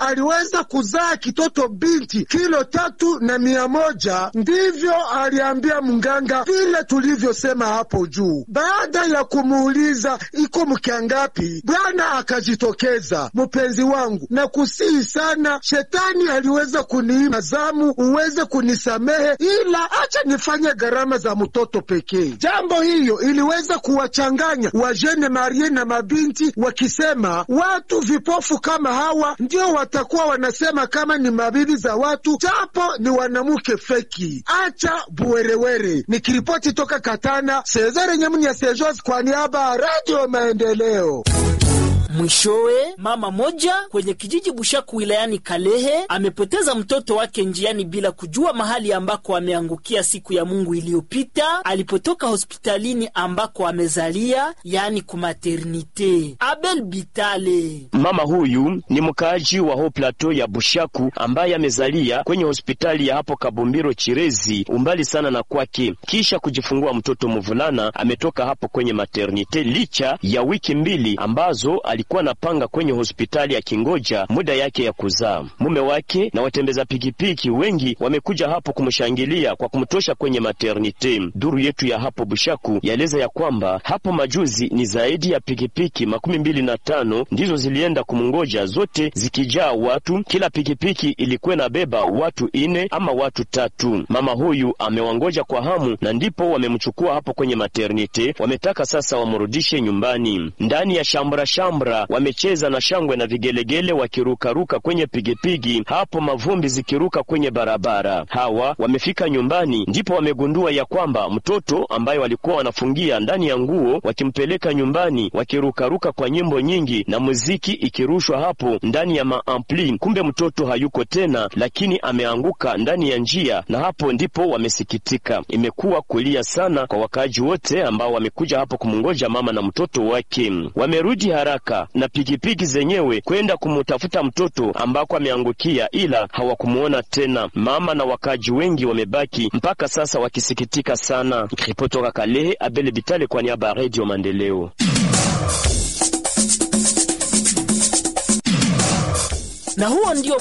aliweza kuzaa kitoto binti kilo 300, ndivyo aliambia mganga vile tulivyosema hapo juu. Baada ya kumuuliza iko mkiangapi, bwana akajitokeza, mpenzi wangu na kusihi sana, shetani aliweza kuniima zamu, uweze kunisamehe, ila acha nifanye gharama za mtoto pekee. Jambo hiyo iliweza kuwachanganya wajene marie na mabinti, wakisema watu vipofu kama hawa ndio watakuwa wanasema kama ni mabibi za watu, japo ni wanamuke feki. Acha buwerewere. Nikiripoti toka Katana, Cesare Nyamunya Sejos kwa niaba Radio Maendeleo. Mwishowe, mama moja kwenye kijiji Bushaku wilayani Kalehe amepoteza mtoto wake njiani bila kujua mahali ambako ameangukia siku ya Mungu iliyopita alipotoka hospitalini ambako amezalia, yani kumaternite. Abel Bitale. Mama huyu ni mkaaji wa ho plateau ya Bushaku ambaye amezalia kwenye hospitali ya hapo Kabumbiro Chirezi, umbali sana na kwake. Kisha kujifungua mtoto mvulana, ametoka hapo kwenye maternite licha ya wiki 2 ambazo alikuwa napanga kwenye hospitali ya kingoja muda yake ya kuzaa. Mume wake na watembeza pikipiki wengi wamekuja hapo kumshangilia kwa kumtosha kwenye maternite. Duru yetu ya hapo Bushaku yaeleza ya kwamba hapo majuzi ni zaidi ya pikipiki 25 ndizo zilienda kumungoja, zote zikijaa watu. Kila pikipiki ilikuwa na beba watu 4 ama watu 3. Mama huyu amewangoja kwa hamu na ndipo wamemchukua hapo kwenye maternite. Wametaka sasa wamrudishe nyumbani. Ndani ya shambra wamecheza na shangwe na vigelegele wakirukaruka kwenye pigipigi, hapo mavumbi zikiruka kwenye barabara. Hawa wamefika nyumbani ndipo wamegundua ya kwamba mtoto ambaye walikuwa wanafungia ndani ya nguo wakimpeleka nyumbani, wakirukaruka kwa nyimbo nyingi na muziki ikirushwa hapo ndani ya maampli. Kumbe mtoto hayuko tena, lakini ameanguka ndani ya njia, na hapo ndipo wamesikitika. Imekuwa kulia sana kwa wakaji wote ambao wamekuja hapo kumungoja mama na mtoto wake. Wamerudi haraka na pikipiki zenyewe kwenda kumutafuta mtoto ambako ameangukia, ila hawakumuona tena. Mama na wakaji wengi wamebaki mpaka sasa wakisikitika sana. Kutoka Kalehe, Abel Bitale kwa niaba ya Radio Maendeleo. Na huo ndio